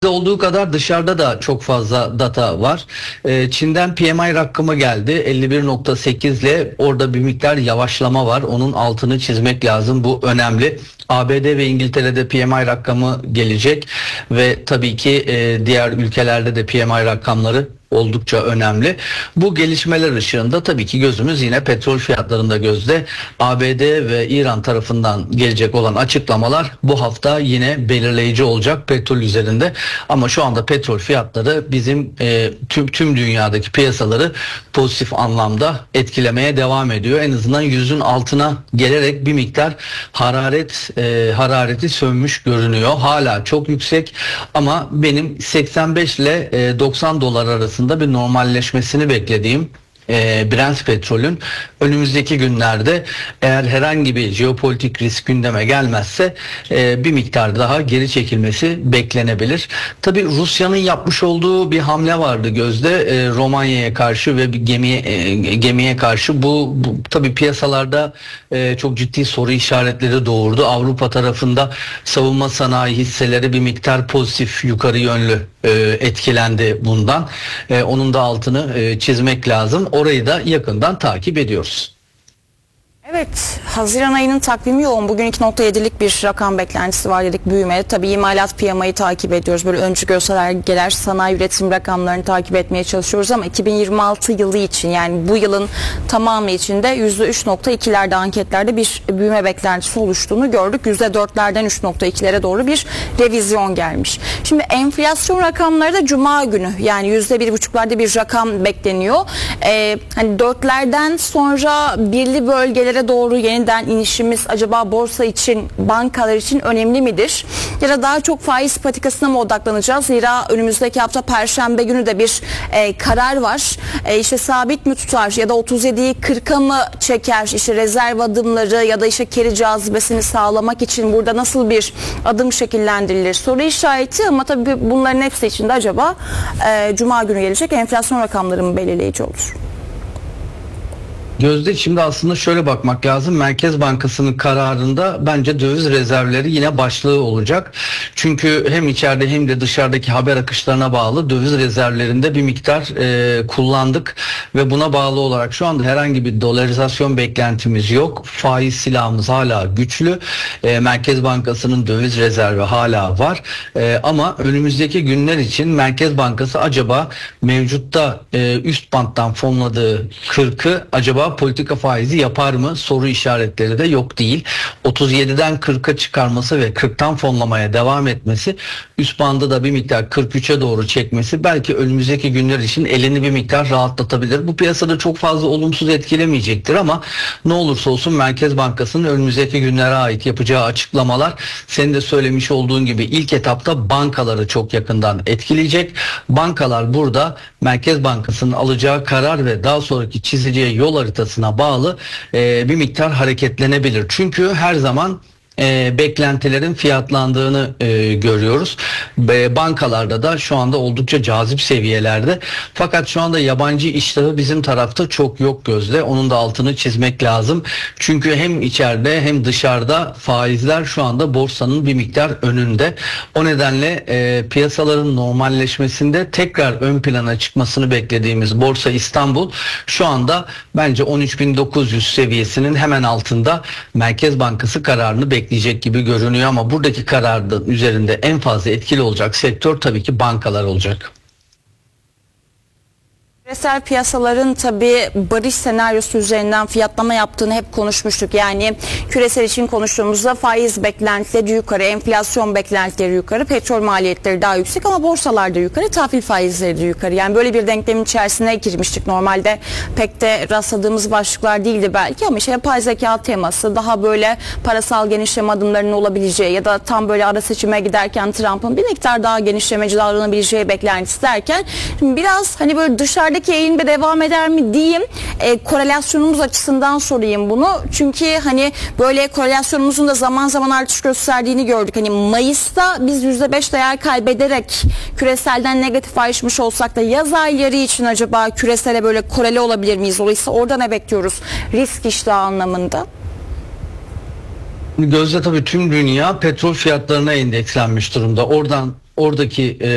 olduğu kadar dışarıda da çok fazla data var. Çin'den PMI rakamı geldi 51.8 ile, orada bir miktar yavaşlama var. Onun altını çizmek lazım. Bu önemli. ABD ve İngiltere'de PMI rakamı gelecek ve tabii ki diğer ülkelerde de PMI rakamları oldukça önemli. Bu gelişmeler ışığında tabii ki gözümüz yine petrol fiyatlarında gözde. ABD ve İran tarafından gelecek olan açıklamalar bu hafta yine belirleyici olacak petrol üzerinde. Ama şu anda petrol fiyatları bizim tüm dünyadaki piyasaları pozitif anlamda etkilemeye devam ediyor. En azından 100'ün altına gelerek bir miktar harareti sönmüş görünüyor. Hala çok yüksek ama benim 85 ile 90 dolar arasında bir normalleşmesini beklediğim Brent petrolün önümüzdeki günlerde, eğer herhangi bir jeopolitik risk gündeme gelmezse, bir miktar daha geri çekilmesi beklenebilir. Tabii Rusya'nın yapmış olduğu bir hamle vardı gözde, Romanya'ya karşı ve bir gemiye karşı. Bu tabii piyasalarda çok ciddi soru işaretleri doğurdu. Avrupa tarafında savunma sanayi hisseleri bir miktar pozitif yukarı yönlü etkilendi bundan. Onun da altını çizmek lazım. Orayı da yakından takip ediyoruz. Evet, Haziran ayının takvimi yoğun. Bugün 2.7'lik bir rakam beklentisi var dedik, büyüme. Tabii imalat PMI'yi takip ediyoruz. Böyle öncü göstergeler, sanayi üretim rakamlarını takip etmeye çalışıyoruz ama 2026 yılı için, yani bu yılın tamamı için de %3.2'lerde anketlerde bir büyüme beklentisi oluştuğunu gördük. %4'lerden 3.2'lere doğru bir revizyon gelmiş. Şimdi enflasyon rakamları da Cuma günü, yani %1.5'larda bir rakam bekleniyor. Hani 4'lerden sonra birli bölgelere doğru yeniden inişimiz acaba borsa için, bankalar için önemli midir? Ya da daha çok faiz patikasına mı odaklanacağız? Zira önümüzdeki hafta Perşembe günü de bir karar var. İşte sabit mi tutar ya da 37'yi 40'a mı çeker? İşte rezerv adımları ya da işte keri cazibesini sağlamak için burada nasıl bir adım şekillendirilir? Soru işareti, ama tabii bunların hepsi için de acaba Cuma günü gelecek enflasyon rakamları mı belirleyici olur? Gözde, şimdi aslında şöyle bakmak lazım. Merkez Bankası'nın kararında bence döviz rezervleri yine başlığı olacak. Çünkü hem içeride hem de dışarıdaki haber akışlarına bağlı döviz rezervlerinde bir miktar kullandık ve buna bağlı olarak şu anda herhangi bir dolarizasyon beklentimiz yok. Faiz silahımız hala güçlü. Merkez Bankası'nın döviz rezervi hala var. Ama önümüzdeki günler için Merkez Bankası acaba mevcutta üst banttan fonladığı 40'ı acaba politika faizi yapar mı? Soru işaretleri de yok değil. 37'den 40'a çıkarması ve 40'tan fonlamaya devam etmesi, üst bandı da bir miktar 43'e doğru çekmesi belki önümüzdeki günler için elini bir miktar rahatlatabilir. Bu piyasada çok fazla olumsuz etkilemeyecektir ama ne olursa olsun Merkez Bankası'nın önümüzdeki günlere ait yapacağı açıklamalar, senin de söylemiş olduğun gibi, ilk etapta bankaları çok yakından etkileyecek. Bankalar burada Merkez Bankası'nın alacağı karar ve daha sonraki çizeceği yol haritasına bağlı bir miktar hareketlenebilir. Çünkü her zaman beklentilerin fiyatlandığını görüyoruz. Bankalarda da şu anda oldukça cazip seviyelerde. Fakat şu anda yabancı iştahı bizim tarafta çok yok gözde. Onun da altını çizmek lazım. Çünkü hem içeride hem dışarıda faizler şu anda borsanın bir miktar önünde. O nedenle piyasaların normalleşmesinde tekrar ön plana çıkmasını beklediğimiz Borsa İstanbul şu anda bence 13.900 seviyesinin hemen altında Merkez Bankası kararını bekleyecek gibi görünüyor ama buradaki kararın üzerinde en fazla etkili olacak sektör tabii ki bankalar olacak. Küresel piyasaların tabii barış senaryosu üzerinden fiyatlama yaptığını hep konuşmuştuk. Yani küresel için konuştuğumuzda faiz beklentileri yukarı, enflasyon beklentileri yukarı, petrol maliyetleri daha yüksek ama borsalarda yukarı, tahvil faizleri de yukarı. Yani böyle bir denklemin içerisine girmiştik. Normalde pek de rastladığımız başlıklar değildi belki ama işte yapay zeka teması, daha böyle parasal genişleme adımlarının olabileceği ya da tam böyle ara seçime giderken Trump'ın bir miktar daha genişlemeci davranabileceği beklentisi derken biraz hani böyle dışarıda yayın bir devam eder mi diyeyim, korelasyonumuz açısından sorayım bunu. Çünkü hani böyle korelasyonumuzun da zaman zaman artış gösterdiğini gördük. Hani Mayıs'ta biz %5 değer kaybederek küreselden negatif ayrışmış olsak da yaz ayları için acaba küresele böyle korele olabilir miyiz? Dolayısıyla orada ne bekliyoruz risk iştahı anlamında? Gözde, tabii tüm dünya petrol fiyatlarına endekslenmiş durumda. Oradaki